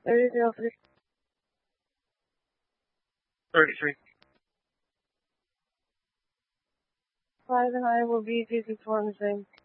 33. 33. 5 and I will be 54 on the same.